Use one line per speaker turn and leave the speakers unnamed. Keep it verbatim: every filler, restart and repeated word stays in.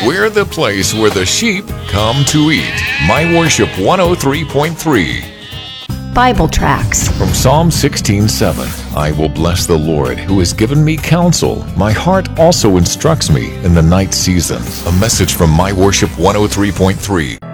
We're the place where the sheep come to eat. My Worship one oh three point three.
Bible tracts.
From Psalm sixteen seven, I will bless the Lord who has given me counsel. My heart also instructs me in the night season. A message from My Worship one oh three point three.